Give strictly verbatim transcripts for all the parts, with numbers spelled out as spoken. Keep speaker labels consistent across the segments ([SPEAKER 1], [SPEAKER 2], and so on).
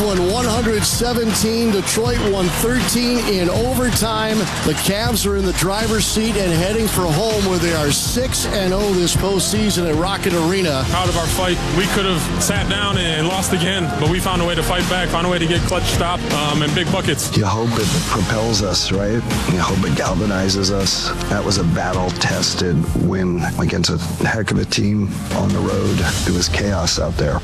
[SPEAKER 1] Cleveland one seventeen. Detroit won thirteen in overtime. The Cavs are in the driver's seat and heading for home where they are six and oh this postseason at Rocket Arena.
[SPEAKER 2] Proud of our fight. We could have sat down and lost again, but we found a way to fight back, found a way to get clutch stop um, and big buckets.
[SPEAKER 3] You hope it propels us, right? You hope it galvanizes us. That was a battle-tested win against a heck of a team on the road. It was chaos out there.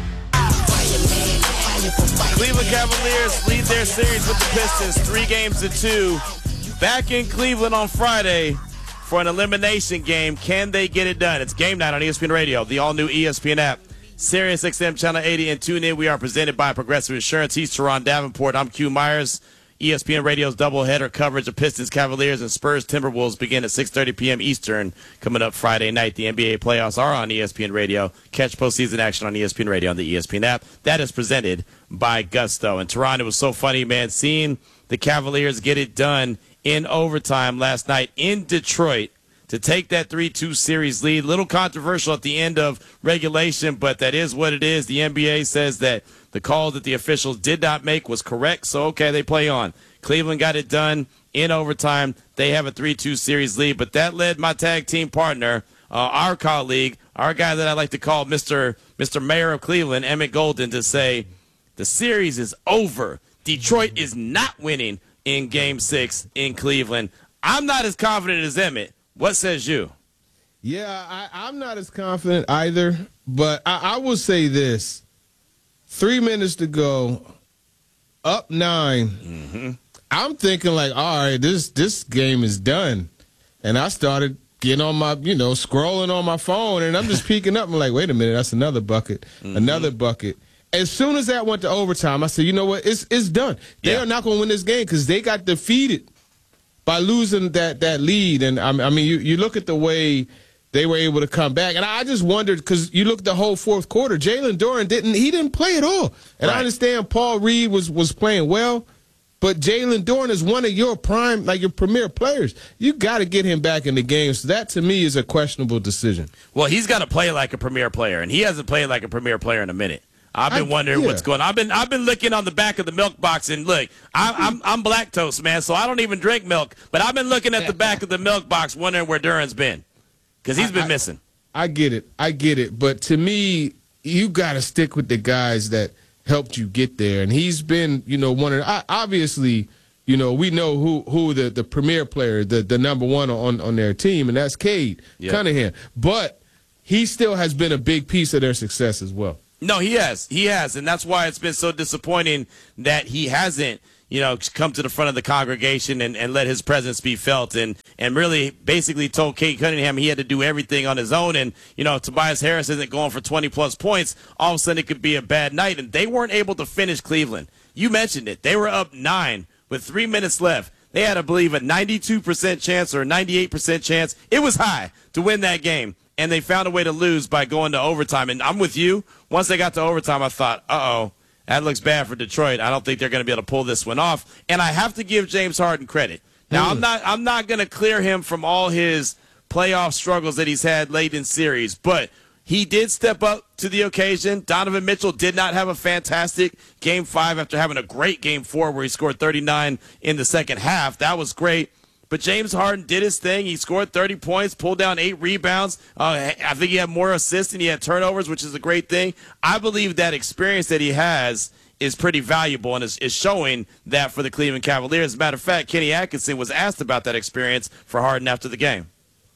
[SPEAKER 4] Cleveland Cavaliers lead their series with the Pistons three games to two. Back in Cleveland on Friday for an elimination game. Can they get it done? It's game night on E S P N Radio, the all-new E S P N app, Sirius X M Channel eighty, and tune in. We are presented by Progressive Insurance. He's Teron Davenport. I'm Q Myers. E S P N Radio's doubleheader coverage of Pistons, Cavaliers, and Spurs Timberwolves begin at six thirty p.m. Eastern coming up Friday night. The N B A playoffs are on E S P N Radio. Catch postseason action on E S P N Radio on the E S P N app. That is presented by Gusto. And Teron, it was so funny, man, seeing the Cavaliers get it done in overtime last night in Detroit to take that three two series lead. Little controversial at the end of regulation, but that is what it is. The N B A says that the call that the officials did not make was correct, so okay, they play on. Cleveland got it done in overtime. They have a three two series lead, but that led my tag team partner, uh, our colleague, our guy that I like to call Mister Mister Mayor of Cleveland, Emmett Golden, to say the series is over. Detroit is not winning in Game six in Cleveland. I'm not as confident as Emmett. What says you?
[SPEAKER 5] Yeah, I, I'm not as confident either, but I, I will say this. Three minutes to go, up nine.
[SPEAKER 4] Mm-hmm.
[SPEAKER 5] I'm thinking like, all right, this this game is done. And I started getting on my, you know, scrolling on my phone, and I'm just peeking up. I'm like, wait a minute, that's another bucket, mm-hmm. another bucket. As soon as that went to overtime, I said, you know what, it's it's done. They yeah. are not going to win this game because they got defeated by losing that that lead. And, I mean, you, you look at the way they were able to come back. And I just wondered, because you look at the whole fourth quarter, Jalen Duren didn't he didn't play at all. And right. I understand Paul Reed was, was playing well, but Jalen Duren is one of your prime, like your premier players. You got to get him back in the game. So that, to me, is a questionable decision.
[SPEAKER 4] Well, he's got to play like a premier player, and he hasn't played like a premier player in a minute. I've been
[SPEAKER 5] I,
[SPEAKER 4] wondering
[SPEAKER 5] yeah.
[SPEAKER 4] what's going on. I've been I've been looking on the back of the milk box, and look, I, I'm I'm lactose, man, so I don't even drink milk. But I've been looking at the back of the milk box, wondering where Duren's been, because he's been
[SPEAKER 5] I,
[SPEAKER 4] missing.
[SPEAKER 5] I, I get it, I get it. But to me, you got to stick with the guys that helped you get there, and he's been, you know, one of the, obviously, you know, we know who who the the premier player, the the number one on on their team, and that's Cade yep. Cunningham. But he still has been a big piece of their success as well.
[SPEAKER 4] No, he has. He has. And that's why it's been so disappointing that he hasn't, you know, come to the front of the congregation and, and let his presence be felt and, and really basically told Cade Cunningham he had to do everything on his own. And, you know, Tobias Harris isn't going for twenty-plus points. All of a sudden it could be a bad night. And they weren't able to finish Cleveland. You mentioned it. They were up nine with three minutes left. They had, I believe, a ninety-two percent chance or a ninety-eight percent chance. It was high to win that game. And they found a way to lose by going to overtime. And I'm with you. Once they got to overtime, I thought, uh-oh, that looks bad for Detroit. I don't think they're going to be able to pull this one off. And I have to give James Harden credit. Now, mm. I'm not I'm not going to clear him from all his playoff struggles that he's had late in series, but he did step up to the occasion. Donovan Mitchell did not have a fantastic game five after having a great game four where he scored thirty-nine in the second half. That was great. But James Harden did his thing. He scored thirty points, pulled down eight rebounds. Uh, I think he had more assists than he had turnovers, which is a great thing. I believe that experience that he has is pretty valuable and is, is showing that for the Cleveland Cavaliers. As a matter of fact, Kenny Atkinson was asked about that experience for Harden after the game.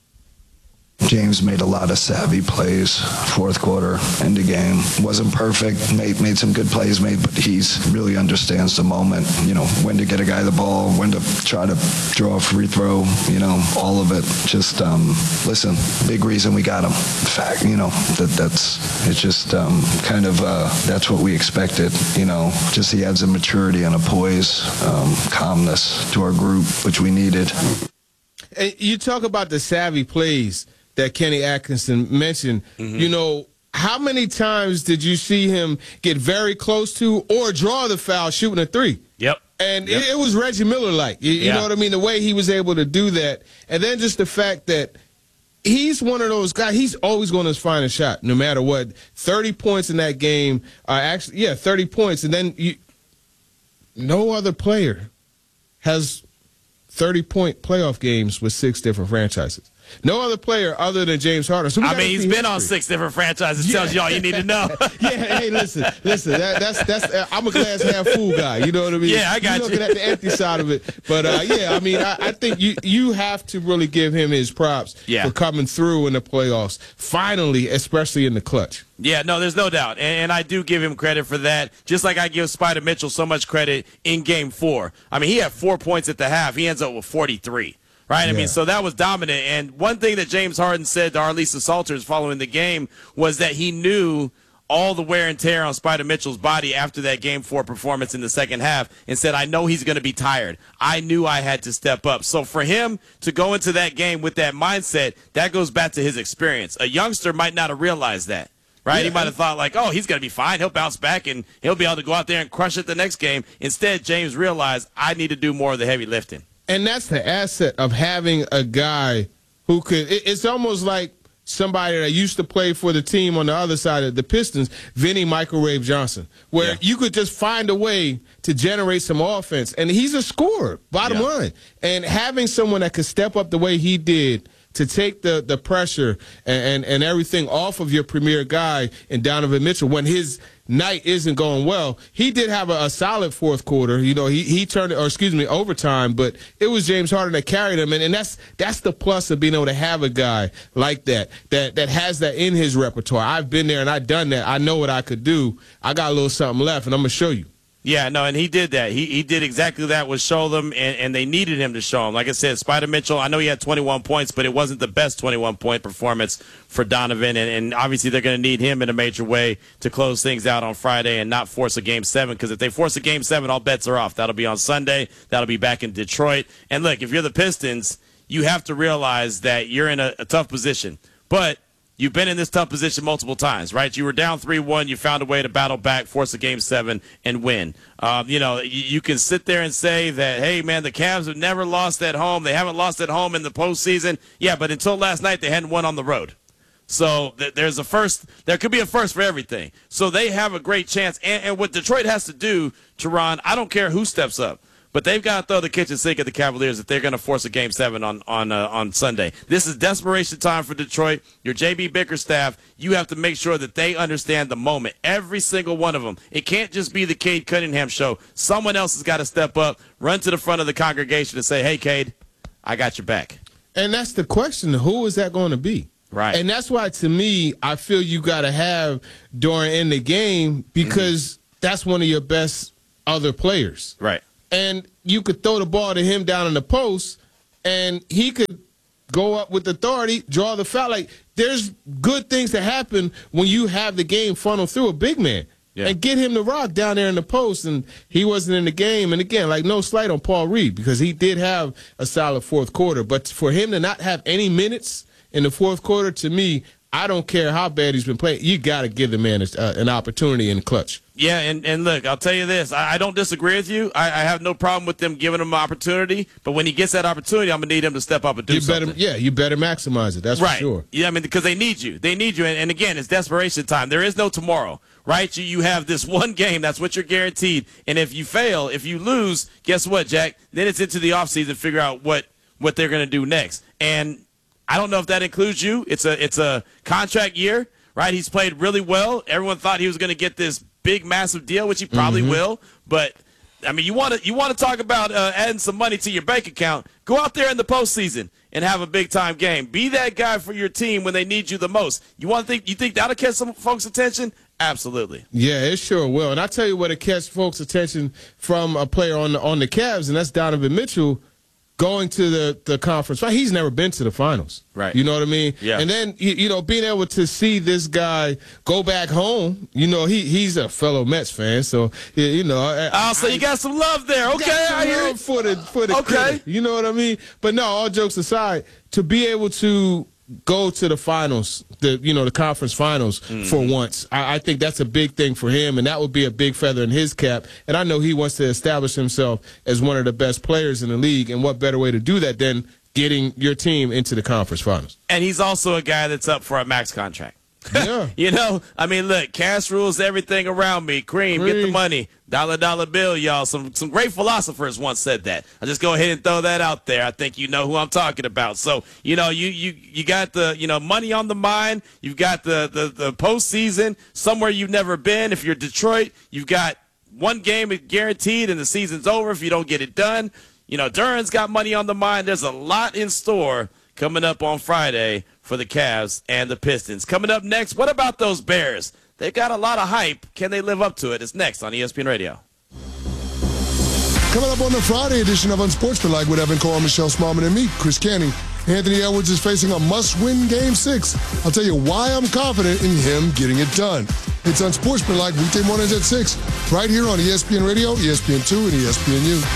[SPEAKER 3] James made a lot of savvy plays, fourth quarter, end of game. Wasn't perfect, made made some good plays, made, but he's really understands the moment, you know, when to get a guy the ball, when to try to draw a free throw, you know, all of it. Just, um, listen, big reason we got him. In fact, you know, that that's, it's just um, kind of, uh, that's what we expected, you know. Just he adds a maturity and a poise, um, calmness to our group, which we needed.
[SPEAKER 5] And you talk about the savvy plays that Kenny Atkinson mentioned. Mm-hmm. You know, how many times did you see him get very close to or draw the foul shooting a three?
[SPEAKER 4] Yep.
[SPEAKER 5] And
[SPEAKER 4] yep.
[SPEAKER 5] It, it was Reggie Miller-like. You, you
[SPEAKER 4] yeah.
[SPEAKER 5] know what I mean? The way he was able to do that. And then just the fact that he's one of those guys. He's always going to find a shot, no matter what. thirty points in that game. Uh, actually, yeah, thirty points, and then you, no other player has thirty-point playoff games with six different franchises. No other player other than James Harden. So
[SPEAKER 4] I mean, he's been history. on six different franchises. Yeah. Tells you all you need to know.
[SPEAKER 5] yeah, hey, listen, listen. That, that's that's. Uh, I'm a glass half full guy. You know what I mean?
[SPEAKER 4] Yeah, I got
[SPEAKER 5] You're
[SPEAKER 4] you.
[SPEAKER 5] Looking at the empty side of it, but uh, yeah, I mean, I, I think you you have to really give him his props
[SPEAKER 4] yeah.
[SPEAKER 5] for coming through in the playoffs. Finally, especially in the clutch.
[SPEAKER 4] Yeah, no, there's no doubt. And, and I do give him credit for that, just like I give Spider Mitchell so much credit in game four. I mean, he had four points at the half. He ends up with forty-three. Right? I
[SPEAKER 5] yeah.
[SPEAKER 4] mean, so that was dominant. And one thing that James Harden said to Arlisa Salters following the game was that he knew all the wear and tear on Spider Mitchell's body after that game four performance in the second half and said, I know he's going to be tired. I knew I had to step up. So for him to go into that game with that mindset, that goes back to his experience. A youngster might not have realized that. Right? Yeah. He might have thought like, oh, he's going to be fine. He'll bounce back and he'll be able to go out there and crush it the next game. Instead, James realized I need to do more of the heavy lifting.
[SPEAKER 5] And that's the asset of having a guy who could – it's almost like somebody that used to play for the team on the other side of the Pistons, Vinny Microwave Johnson, where yeah. you could just find a way to generate some offense. And he's a scorer, bottom yeah. line. And having someone that could step up the way he did to take the, the pressure and, and, and everything off of your premier guy in Donovan Mitchell when his night isn't going well. He did have a, a solid fourth quarter. You know, he, he turned, or excuse me, overtime, but it was James Harden that carried him. And, and that's that's the plus of being able to have a guy like that, that, that has that in his repertoire. I've been there and I've done that. I know what I could do. I got a little something left, and I'm going to show you.
[SPEAKER 4] Yeah, no, and he did that. He he did exactly that, was show them, and, and they needed him to show them. Like I said, Spider Mitchell, I know he had twenty-one points, but it wasn't the best twenty-one point performance for Donovan, and, and obviously they're going to need him in a major way to close things out on Friday and not force a game seven, because if they force a game seven, all bets are off. That'll be on Sunday. That'll be back in Detroit. And look, if you're the Pistons, you have to realize that you're in a, a tough position. But you've been in this tough position multiple times, right? You were down three one. You found a way to battle back, force a game seven, and win. Um, you know, you, you can sit there and say that, hey, man, the Cavs have never lost at home. They haven't lost at home in the postseason. Yeah, but until last night, they hadn't won on the road. So th- there's a first. There could be a first for everything. So they have a great chance. And, and what Detroit has to do, Teron, I don't care who steps up, but they've got to throw the kitchen sink at the Cavaliers if they're going to force a game seven on on uh, on Sunday. This is desperation time for Detroit. Your J B Bickerstaff, you have to make sure that they understand the moment. Every single one of them. It can't just be the Cade Cunningham show. Someone else has got to step up, run to the front of the congregation and say, hey, Cade, I got your back.
[SPEAKER 5] And that's the question. Who is that going to be?
[SPEAKER 4] Right.
[SPEAKER 5] And that's why, to me, I feel you got to have during in the game, because mm-hmm. that's one of your best other players.
[SPEAKER 4] Right.
[SPEAKER 5] And you could throw the ball to him down in the post, and he could go up with authority, draw the foul. Like, there's good things that happen when you have the game funnel through a big man. Yeah. And get him to rock down there in the post, and he wasn't in the game. And, again, like, no slight on Paul Reed, because he did have a solid fourth quarter. But for him to not have any minutes in the fourth quarter, to me, I don't care how bad he's been playing. You got to give the man a, uh, an opportunity in the clutch.
[SPEAKER 4] Yeah, and, and look, I'll tell you this. I, I don't disagree with you. I, I have no problem with them giving him an opportunity. But when he gets that opportunity, I'm going to need him to step up and do
[SPEAKER 5] you
[SPEAKER 4] something.
[SPEAKER 5] Better, yeah, you better maximize it. That's
[SPEAKER 4] right.
[SPEAKER 5] for sure.
[SPEAKER 4] Yeah, I mean, because they need you. They need you. And, and, again, it's desperation time. There is no tomorrow, right? You, you have this one game. That's what you're guaranteed. And if you fail, if you lose, guess what, Jack? Then it's into the offseason to figure out what, what they're going to do next. And I don't know if that includes you. It's a it's a contract year, right? He's played really well. Everyone thought he was going to get this big, massive deal, which he probably mm-hmm. will. But, I mean, you want to you want to talk about uh, adding some money to your bank account. Go out there in the postseason and have a big-time game. Be that guy for your team when they need you the most. You want to think you think that'll catch some folks' attention? Absolutely.
[SPEAKER 5] Yeah, it sure will. And I tell you what, it catch folks' attention from a player on the, on the Cavs, and that's Donovan Mitchell. Going to the, the conference, right? He's never been to the finals.
[SPEAKER 4] Right.
[SPEAKER 5] You know what I mean?
[SPEAKER 4] Yeah.
[SPEAKER 5] And then, you, you know, being able to see this guy go back home, you know, he he's a fellow Mets fan, so, you know. I,
[SPEAKER 4] oh, so you got some love there. Okay,
[SPEAKER 5] I hear it. For the, for the
[SPEAKER 4] okay.
[SPEAKER 5] critic, you know what I mean? But no, all jokes aside, to be able to go to the finals, the you know the conference finals mm. for once. I, I think that's a big thing for him, and that would be a big feather in his cap. And I know he wants to establish himself as one of the best players in the league, and what better way to do that than getting your team into the conference finals.
[SPEAKER 4] And he's also a guy that's up for a max contract.
[SPEAKER 5] Yeah.
[SPEAKER 4] You know, I mean, look, cash rules everything around me. Cream, Cream, get the money. Dollar, dollar bill, y'all. Some some great philosophers once said that. I'll just go ahead and throw that out there. I think you know who I'm talking about. So, you know, you you, you got the, you know, money on the mind. You've got the, the, the postseason, somewhere you've never been. If you're Detroit, you've got one game guaranteed and the season's over if you don't get it done. You know, Duran's got money on the mind. There's a lot in store coming up on Friday for the Cavs and the Pistons. Coming up next, what about those Bears? They've got a lot of hype. Can they live up to it? It's next on E S P N Radio.
[SPEAKER 6] Coming up on the Friday edition of Unsportsmanlike with Evan Cole, Michelle Smallman, and me, Chris Canning. Anthony Edwards is facing a must-win Game six. I'll tell you why I'm confident in him getting it done. It's Unsportsmanlike weekday mornings at six, right here on E S P N Radio, E S P N two, and E S P N U.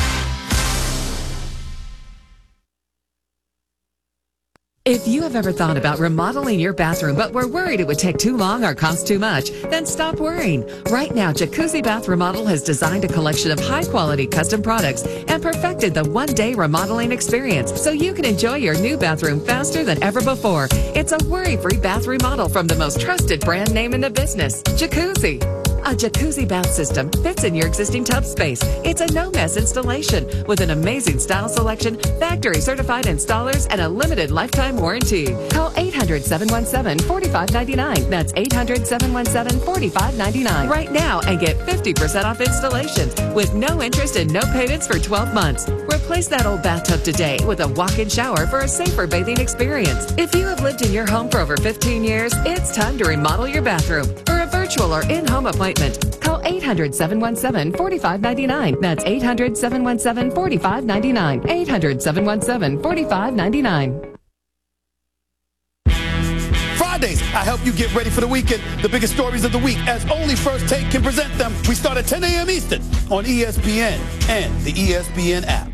[SPEAKER 7] If you have ever thought about remodeling your bathroom but were worried it would take too long or cost too much, then stop worrying. Right now, Jacuzzi Bath Remodel has designed a collection of high-quality custom products and perfected the one-day remodeling experience so you can enjoy your new bathroom faster than ever before. It's a worry-free bath remodel from the most trusted brand name in the business, Jacuzzi. A jacuzzi bath system fits in your existing tub space. It's a no-mess installation with an amazing style selection, factory-certified installers, and a limited lifetime warranty. Call eight hundred, seven one seven, four five nine nine. That's eight hundred, seven one seven, four five nine nine right now and get fifty percent off installations with no interest and no payments for twelve months. Replace that old bathtub today with a walk-in shower for a safer bathing experience. If you have lived in your home for over fifteen years, it's time to remodel your bathroom. For a virtual or in-home appointment, call eight hundred, seven one seven, four five nine nine. That's eight hundred, seven one seven, four five nine nine. eight hundred, seven one seven, four five nine nine.
[SPEAKER 8] Fridays, I help you get ready for the weekend. The biggest stories of the week, as only First Take can present them. We start at ten a.m. Eastern on E S P N and the E S P N app.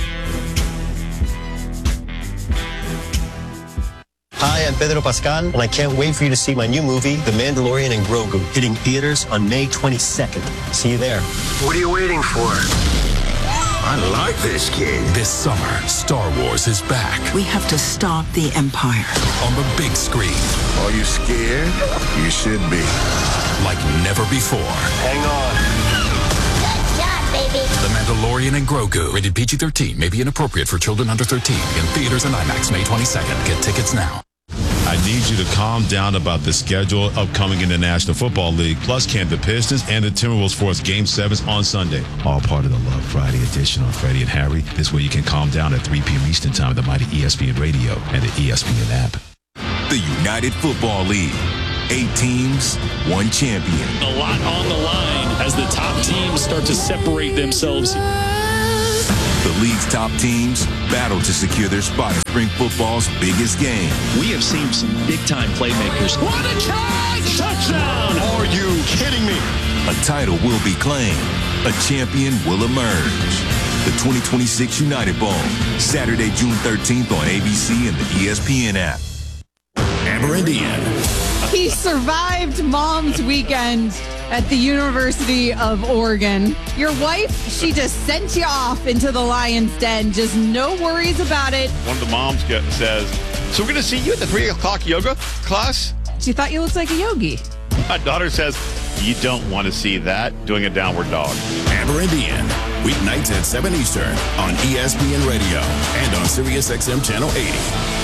[SPEAKER 9] Hi, I'm Pedro Pascal, and I can't wait for you to see my new movie, The Mandalorian and Grogu, hitting theaters on May twenty-second. See you there.
[SPEAKER 10] What are you waiting for? I like this kid.
[SPEAKER 11] This summer, Star Wars is back.
[SPEAKER 12] We have to stop the Empire.
[SPEAKER 11] On the big screen.
[SPEAKER 10] Are you scared? You should be.
[SPEAKER 11] Like never before.
[SPEAKER 10] Hang on.
[SPEAKER 13] Good job, baby.
[SPEAKER 11] The Mandalorian and Grogu. Rated P G thirteen. May be inappropriate for children under thirteen. In theaters and IMAX May twenty-second. Get tickets now.
[SPEAKER 14] I need you to calm down about the schedule upcoming in the National Football League. Plus, can the Pistons and the Timberwolves force Game sevens on Sunday? All part of the Love Friday edition on Freddie and Harry. This way you can calm down at three p.m. Eastern Time with the mighty E S P N Radio and the E S P N app.
[SPEAKER 15] The United Football League. Eight teams, one champion.
[SPEAKER 16] A lot on the line as the top teams start to separate themselves.
[SPEAKER 15] The league's top teams battle to secure their spot in spring football's biggest game.
[SPEAKER 16] We have seen some big-time playmakers.
[SPEAKER 17] What a catch! Touchdown!
[SPEAKER 15] Are you kidding me? A title will be claimed. A champion will emerge. The twenty twenty-six United Bowl, Saturday, June thirteenth on A B C and the E S P N app.
[SPEAKER 18] Amber Indian.
[SPEAKER 19] He survived Mom's Weekend at the University of Oregon. Your wife, she just sent you off into the lion's den. Just no worries about it.
[SPEAKER 20] One of the moms get, says, so we're going to see you at the three o'clock yoga class?
[SPEAKER 19] She thought you looked like a yogi.
[SPEAKER 20] My daughter says, you don't want to see that, doing a downward dog.
[SPEAKER 18] Amber Indian, weeknights at seven Eastern on E S P N Radio and on Sirius X M Channel eighty.